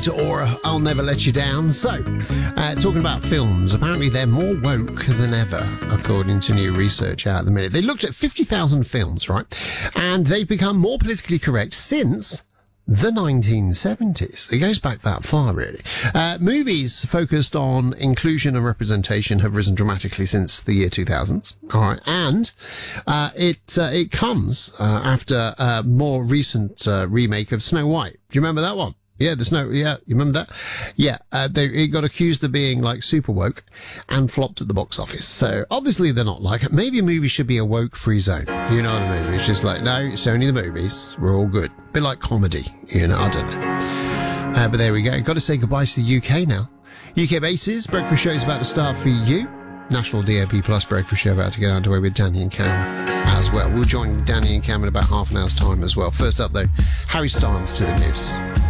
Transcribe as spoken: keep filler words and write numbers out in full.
Rita Ora, I'll Never Let You Down. So, uh, talking about films, apparently they're more woke than ever, according to new research out at the minute. They looked at fifty thousand films, right? And they've become more politically correct since the nineteen seventies. It goes back that far, really. Uh, movies focused on inclusion and representation have risen dramatically since the year two thousand. All right. And uh, it uh, it comes uh, after a more recent uh, remake of Snow White. Do you remember that one? Yeah, the Snow, yeah, you remember that? Yeah, uh, they it got accused of being like super woke and flopped at the box office. So obviously they're not like it. Maybe a movie should be a woke free zone. You know what I mean? It's just like, no, it's only the movies. We're all good. A bit like comedy. You know, I don't know. Uh, but there we go. Got to say goodbye to the U K now. U K bases, breakfast show's about to start for you. National D A B Plus breakfast show about to get underway with Danny and Cam as well. We'll join Danny and Cam in about half an hour's time as well. First up though, Harry Styles to the news.